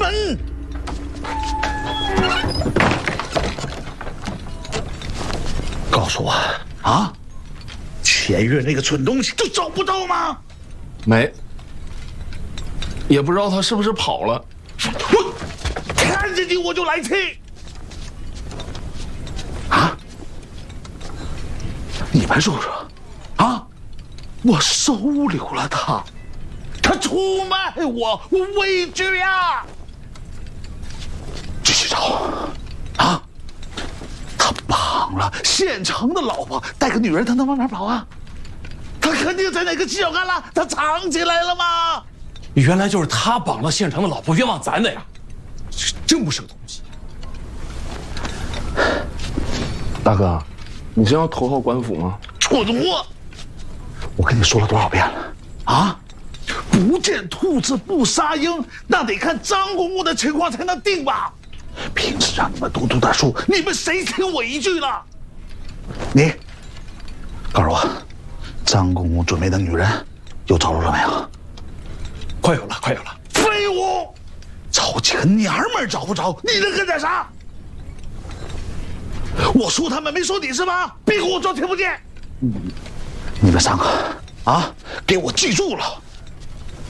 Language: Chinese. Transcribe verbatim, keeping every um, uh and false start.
门！告诉我啊，前院那个蠢东西就找不到吗？ 没，也不知道他是不是跑了。 我看见你我就来气！啊！你们说说，啊！我收留了他，他出卖我，我畏惧呀！继续找，啊！他绑了县城的老婆，带个女人，他能往哪跑啊？他肯定在哪个犄角旮旯，他藏起来了吗？ 原来就是他绑了县城的老婆，冤枉咱的呀！这真不是个东西。 大哥，你真要投靠官府吗？ 蠢货！我跟你说了多少遍了啊！不见兔子不撒鹰，那得看张公公的情况才能定吧。平时让你们读读点书，你们谁听我一句了？你告诉我，张公公准备的女人有着落了没有？ 快有了，快有了！ 废物！找几个娘们找不着，你能干点啥？我说他们没说你是吧？别给我装听不见！你们三个啊，给我记住了！